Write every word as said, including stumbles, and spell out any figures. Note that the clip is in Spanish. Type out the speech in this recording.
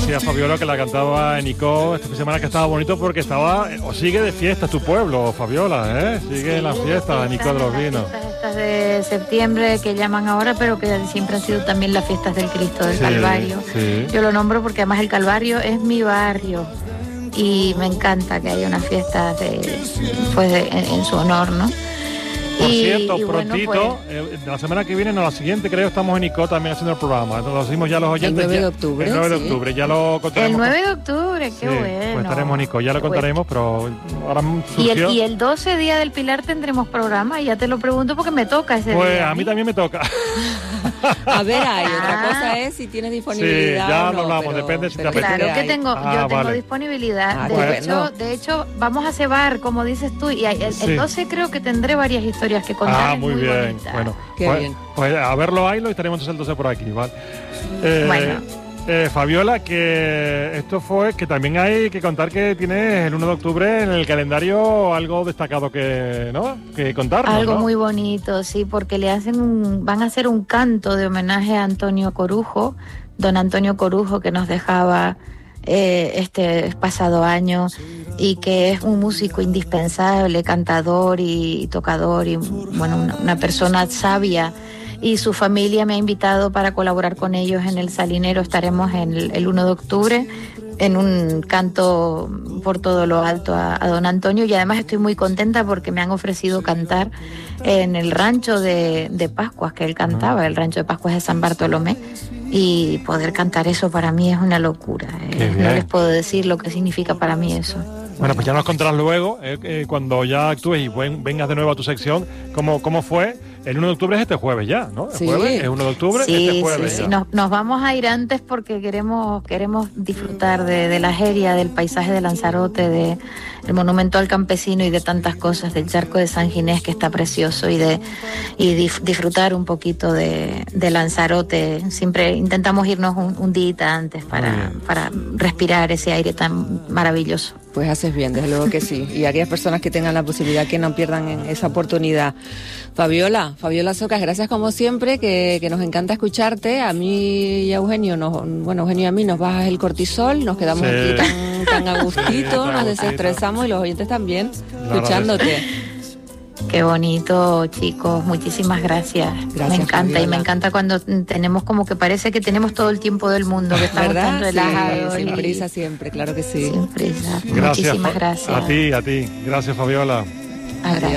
decía Fabiola que la cantaba en Icó esta semana, que estaba bonito porque estaba, o sigue de fiesta tu pueblo, Fabiola, ¿eh? Sigue en las fiestas en Icó de los Vinos. Las fiestas de septiembre que llaman ahora, pero que siempre han sido también las fiestas del Cristo del Sí, Calvario. sí. Yo lo nombro porque además el Calvario es mi barrio y me encanta que haya una fiesta de, pues de, en, en su honor, ¿no? Por y, cierto, y prontito, bueno, pues, eh, la semana que viene, no, la siguiente creo, estamos en Icó también haciendo el programa. Lo decimos ya los oyentes. El nueve de ya- octubre, El nueve de sí. octubre, ya lo contaremos. el nueve de octubre, qué Sí, bueno. pues estaremos en Icó, ya lo Qué bueno. contaremos, pero ahora Y surgió. el, y el doce, Día del Pilar, tendremos programa, y ya te lo pregunto porque me toca ese Pues día. a mí también me toca. A ver, hay otra Ah. cosa es si tienes Sí, disponibilidad ya o lo no, hablamos, pero- depende si te pero apetece. Claro que hay. tengo, Ah, yo tengo vale. disponibilidad. Ah, de, bueno. hecho, de hecho, vamos a cebar, como dices tú, y el, el Sí. doce creo que tendré varias historias que contar. Ah, es muy bien. bonita. Bueno, Qué pues, bien. pues a verlo ahí, lo estaremos entonces el doce por aquí, ¿vale? Eh, Bueno. eh, Fabiola, que esto fue, que también hay que contar que tienes el uno de octubre en el calendario algo destacado que, ¿no? Que contarnos, Algo ¿no? muy bonito, sí, porque le hacen un, van a hacer un canto de homenaje a Antonio Corujo, don Antonio Corujo, que nos dejaba eh, este pasado año y que es un músico indispensable, cantador y tocador y bueno, una, una persona sabia. Y su familia me ha invitado para colaborar con ellos en el Salinero. Estaremos en el, el uno de octubre en un canto por todo lo alto a, a don Antonio, y además estoy muy contenta porque me han ofrecido cantar en el rancho de, de Pascuas que él cantaba, el rancho de Pascuas de San Bartolomé, y poder cantar eso para mí es una locura. Qué Eh, bien. no les puedo decir lo que significa para mí eso. Bueno, pues ya nos contarás luego, eh, eh, cuando ya actúes y ven- vengas de nuevo a tu sección, cómo, cómo fue. El uno de octubre es este jueves ya, ¿no? El Sí. jueves es uno de octubre, Sí, este sí, jueves sí. ya. Nos, nos vamos a ir antes porque queremos queremos disfrutar de, de la Jeria, del paisaje de Lanzarote, de el monumento al campesino y de tantas cosas, del charco de San Ginés que está precioso, y de y dif- disfrutar un poquito de, de Lanzarote. Siempre intentamos irnos un, un día antes Muy para, bien. para respirar ese aire tan maravilloso. Pues haces bien, desde luego que sí. Y aquellas personas que tengan la posibilidad que no pierdan en esa oportunidad. Fabiola, Fabiola Socas, gracias como siempre, que, que nos encanta escucharte. A mí y a Eugenio, nos, bueno, Eugenio y a mí nos bajas el cortisol, nos quedamos Sí. aquí tan, tan a gustito, Sí, tan a nos gustito. desestresamos y los oyentes también, verdad escuchándote. Qué bonito, chicos, muchísimas gracias. Gracias, me encanta y Fabiola. me encanta cuando tenemos como que parece que tenemos todo el tiempo del mundo, que estamos tan ¿Verdad? relajados. Sí, sin y- prisa siempre, claro que sí. Sin prisa. Gracias, Muchísimas Fa- gracias. A ti, a ti. Gracias, Fabiola. Agra-